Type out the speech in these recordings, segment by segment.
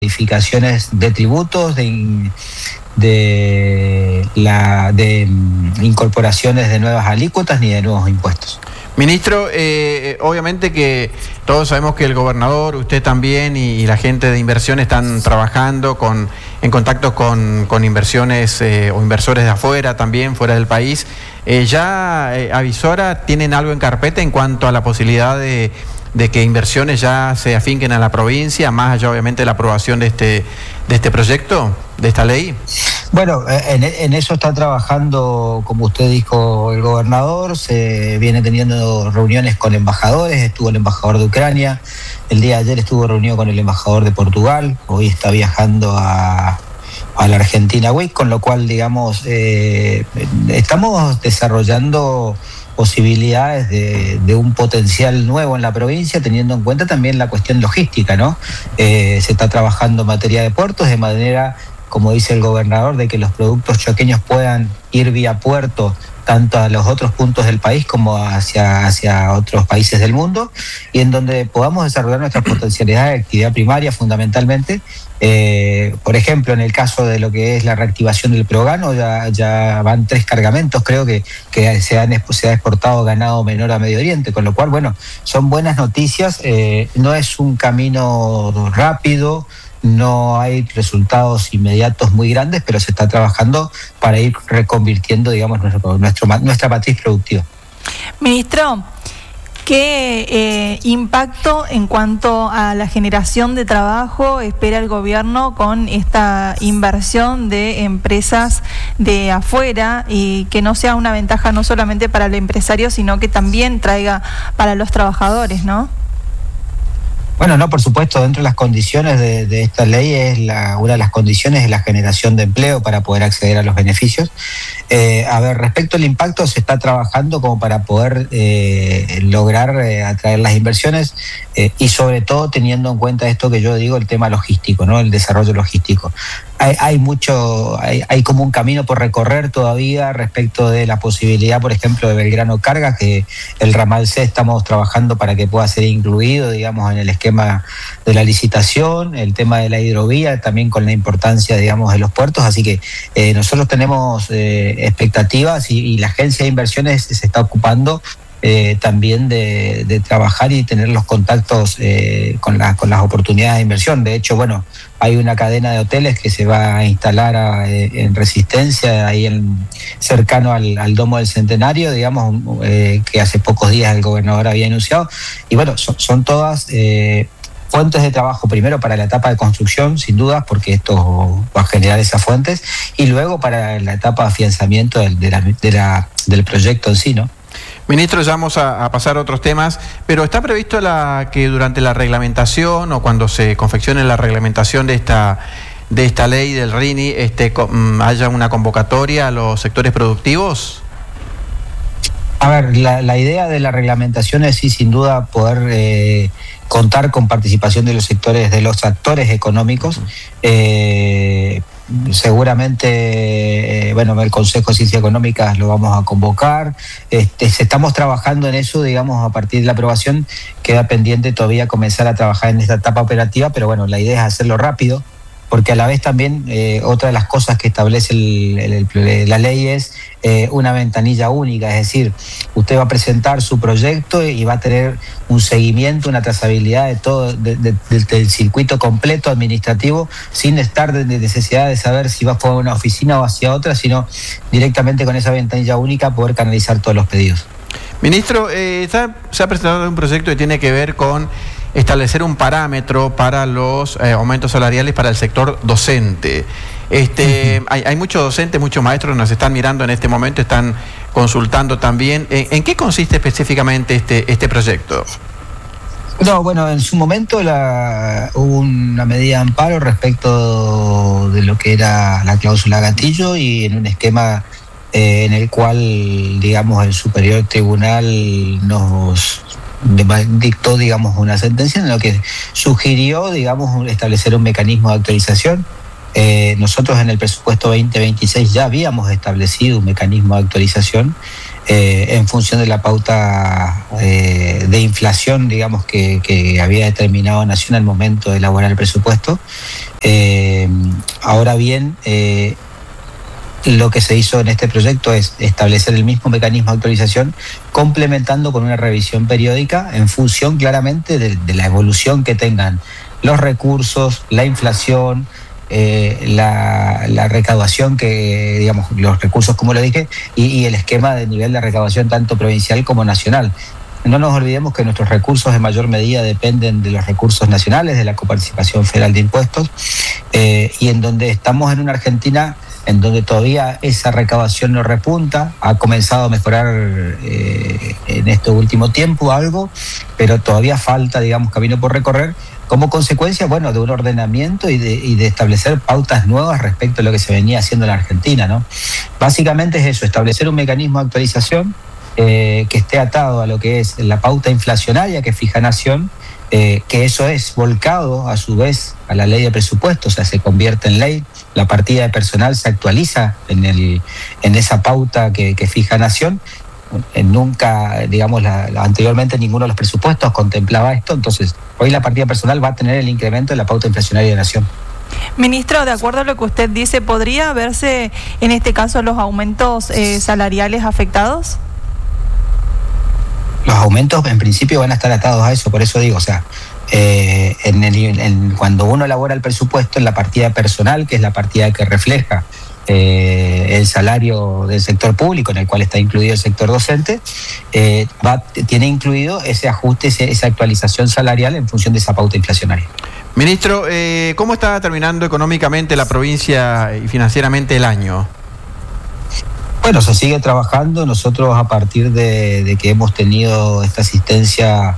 modificaciones de tributos, de incorporaciones de nuevas alícuotas ni de nuevos impuestos. Ministro, obviamente que todos sabemos que el gobernador, usted también y la gente de inversión están trabajando en contacto con inversiones o inversores de afuera también, fuera del país. ¿Ya Avisora tienen algo en carpeta en cuanto a la posibilidad de que inversiones ya se afinquen a la provincia, más allá obviamente de la aprobación de este proyecto, de esta ley? Bueno, en eso está trabajando, como usted dijo, el gobernador. Se viene teniendo reuniones con embajadores. Estuvo el embajador de Ucrania, el día de ayer estuvo reunido con el embajador de Portugal, hoy está viajando a la Argentina Week, con lo cual, digamos, estamos desarrollando posibilidades de un potencial nuevo en la provincia, teniendo en cuenta también la cuestión logística, ¿no? Se está trabajando en materia de puertos, de manera, como dice el gobernador, de que los productos choqueños puedan ir vía puerto tanto a los otros puntos del país como hacia otros países del mundo, y en donde podamos desarrollar nuestras potencialidades de actividad primaria fundamentalmente. Por ejemplo, en el caso de lo que es la reactivación del Progano, ya van 3 cargamentos, creo que se ha exportado ganado menor a Medio Oriente, con lo cual, bueno, son buenas noticias. No es un camino rápido, no hay resultados inmediatos muy grandes, pero se está trabajando para ir reconvirtiendo, digamos, nuestra matriz productiva. Ministro, ¿qué impacto en cuanto a la generación de trabajo espera el gobierno con esta inversión de empresas de afuera, y que no sea una ventaja no solamente para el empresario, sino que también traiga para los trabajadores, ¿no? Bueno, no, por supuesto, dentro de las condiciones de esta ley una de las condiciones es la generación de empleo para poder acceder a los beneficios. Respecto al impacto, se está trabajando como para poder lograr atraer las inversiones y sobre todo teniendo en cuenta esto que yo digo, el tema logístico, ¿no? El desarrollo logístico. Hay como un camino por recorrer todavía respecto de la posibilidad, por ejemplo, de Belgrano Carga, que el ramal C estamos trabajando para que pueda ser incluido, digamos, en el esquema de la licitación, el tema de la hidrovía, también con la importancia, digamos, de los puertos. Así que nosotros tenemos expectativas y la agencia de inversiones se está ocupando también de trabajar y tener los contactos con las oportunidades de inversión. De hecho, bueno, hay una cadena de hoteles que se va a instalar en Resistencia, ahí cercano al Domo del Centenario, digamos, que hace pocos días el gobernador había anunciado. Y bueno, son todas fuentes de trabajo, primero para la etapa de construcción, sin duda, porque esto va a generar esas fuentes, y luego para la etapa de afianzamiento del proyecto en sí, ¿no? Ministro, ya vamos a pasar a otros temas, pero ¿está previsto que durante la reglamentación o cuando se confeccione la reglamentación de esta ley del RINI haya una convocatoria a los sectores productivos? A ver, la idea de la reglamentación es, sí, sin duda, poder contar con participación de los sectores, de los actores económicos. Seguramente, el Consejo de Ciencias Económicas lo vamos a convocar. Estamos trabajando en eso, digamos, a partir de la aprobación. Queda pendiente todavía comenzar a trabajar en esta etapa operativa, pero bueno, la idea es hacerlo rápido, porque a la vez también otra de las cosas que establece la ley es una ventanilla única, es decir, usted va a presentar su proyecto y va a tener un seguimiento, una trazabilidad de todo, del circuito completo administrativo, sin estar de necesidad de saber si va a una oficina o hacia otra, sino directamente con esa ventanilla única poder canalizar todos los pedidos. Ministro, se ha presentado un proyecto que tiene que ver con establecer un parámetro para los aumentos salariales para el sector docente. Hay muchos docentes, muchos maestros que nos están mirando en este momento, están consultando también. ¿En qué consiste específicamente este proyecto? No, bueno, en su momento hubo una medida de amparo respecto de lo que era la cláusula gatillo, y en un esquema en el cual, digamos, el Superior Tribunal nos dictó, digamos, una sentencia en lo que sugirió, digamos, establecer un mecanismo de actualización. Nosotros en el presupuesto 2026 ya habíamos establecido un mecanismo de actualización en función de la pauta de inflación, digamos, que había determinado Nación al momento de elaborar el presupuesto. Ahora bien, lo que se hizo en este proyecto es establecer el mismo mecanismo de actualización, complementando con una revisión periódica en función claramente de la evolución que tengan los recursos, la inflación, la recaudación, que digamos los recursos, como lo dije, y el esquema de nivel de recaudación tanto provincial como nacional. No nos olvidemos que nuestros recursos en mayor medida dependen de los recursos nacionales, de la coparticipación federal de impuestos, y en donde estamos en una Argentina en donde todavía esa recaudación no repunta, ha comenzado a mejorar en este último tiempo algo, pero todavía falta, digamos, camino por recorrer, como consecuencia, bueno, de un ordenamiento y de establecer pautas nuevas respecto a lo que se venía haciendo en la Argentina, ¿no? Básicamente es eso, establecer un mecanismo de actualización que esté atado a lo que es la pauta inflacionaria que fija Nación, que eso es volcado a su vez a la ley de presupuestos, o sea, se convierte en ley, la partida de personal se actualiza en esa pauta que fija Nación. Nunca, digamos, anteriormente ninguno de los presupuestos contemplaba esto, entonces hoy la partida personal va a tener el incremento de la pauta inflacionaria de Nación. Ministro, de acuerdo a lo que usted dice, ¿podría verse en este caso los aumentos salariales afectados? Los aumentos en principio van a estar atados a eso, por eso digo, o sea, cuando uno elabora el presupuesto en la partida personal, que es la partida que refleja el salario del sector público, en el cual está incluido el sector docente, tiene incluido ese ajuste, esa actualización salarial en función de esa pauta inflacionaria. Ministro, ¿cómo está terminando económicamente la provincia y financieramente el año? Bueno, se sigue trabajando. Nosotros, a partir de que hemos tenido esta asistencia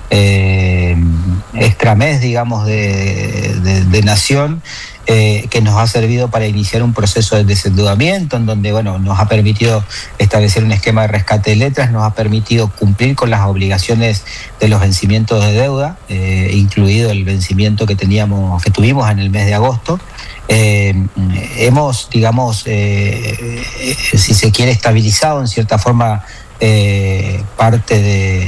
extramés, digamos, de Nación, que nos ha servido para iniciar un proceso de desendeudamiento, en donde, bueno, nos ha permitido establecer un esquema de rescate de letras, nos ha permitido cumplir con las obligaciones de los vencimientos de deuda, incluido el vencimiento que tuvimos en el mes de agosto. Hemos, digamos, si se quiere, estabilizado en cierta forma parte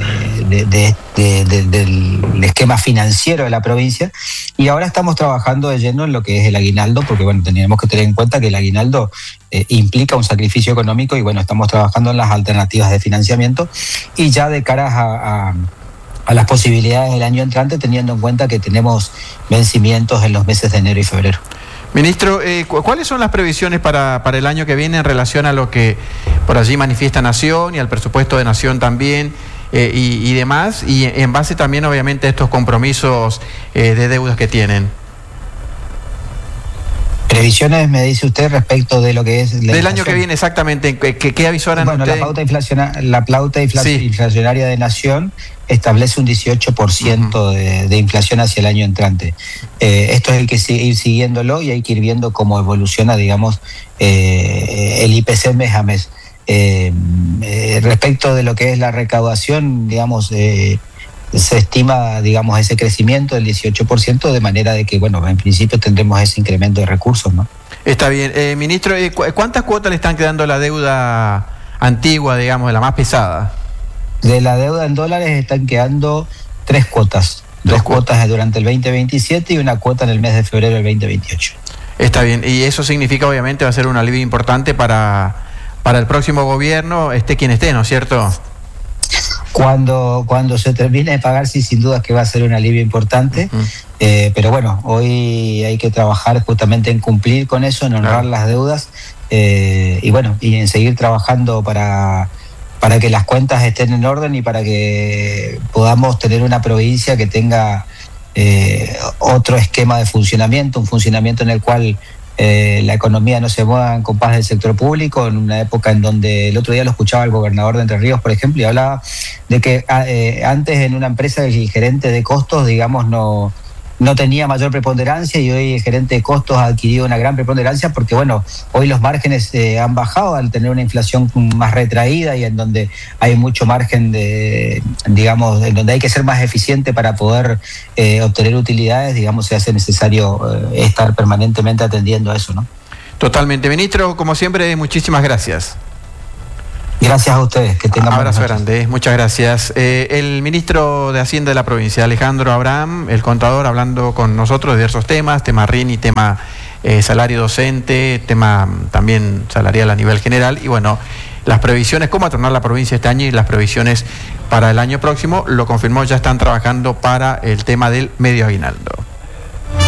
del esquema financiero de la provincia, y ahora estamos trabajando de lleno en lo que es el aguinaldo, porque bueno, tenemos que tener en cuenta que el aguinaldo implica un sacrificio económico, y bueno, estamos trabajando en las alternativas de financiamiento y ya de cara a las posibilidades del año entrante, teniendo en cuenta que tenemos vencimientos en los meses de enero y febrero. Ministro, ¿cuáles son las previsiones para el año que viene en relación a lo que por allí manifiesta Nación y al presupuesto de Nación también y demás? Y en base también, obviamente, a estos compromisos de deudas que tienen. Previsiones, me dice usted, respecto de lo que es la del año que viene, exactamente. ¿Qué avisoran ustedes? Bueno, la pauta inflacionaria de Nación establece un 18% de inflación hacia el año entrante. Esto es el que ir siguiéndolo, y hay que ir viendo cómo evoluciona, digamos, el IPC mes a mes. Respecto de lo que es la recaudación, digamos, se estima, digamos, ese crecimiento del 18%, de manera de que, bueno, en principio tendremos ese incremento de recursos, ¿no? Está bien. Ministro, ¿cuántas cuotas le están quedando a la deuda antigua, digamos, la más pesada? De la deuda en dólares están quedando 3 cuotas. Dos cuotas durante el 2027 y una cuota en el mes de febrero del 2028. Está bien. Y eso significa, obviamente, va a ser un alivio importante para el próximo gobierno, esté quien esté, ¿no es cierto? Cuando se termine de pagar, sí, sin duda que va a ser un alivio importante. Pero bueno, hoy hay que trabajar justamente en cumplir con eso, en honrar las deudas, y bueno, y en seguir trabajando para que las cuentas estén en orden y para que podamos tener una provincia que tenga otro esquema de funcionamiento, un funcionamiento en el cual la economía no se mueva en compás del sector público, en una época en donde el otro día lo escuchaba el gobernador de Entre Ríos, por ejemplo, y hablaba de que antes en una empresa el gerente de costos, digamos, no tenía mayor preponderancia, y hoy el gerente de costos ha adquirido una gran preponderancia, porque bueno, hoy los márgenes han bajado al tener una inflación más retraída, y en donde hay mucho margen digamos, en donde hay que ser más eficiente para poder obtener utilidades, digamos, se hace necesario estar permanentemente atendiendo a eso, ¿no? Totalmente. Ministro, como siempre, muchísimas gracias. Gracias a ustedes, que tengan abrazo grande, muchas gracias. El ministro de Hacienda de la provincia, Alejandro Abraham, el contador, hablando con nosotros de diversos temas, tema RIN y tema salario docente, tema también salarial a nivel general, y bueno, las previsiones, cómo atornar la provincia este año y las previsiones para el año próximo, lo confirmó, ya están trabajando para el tema del medio aguinaldo.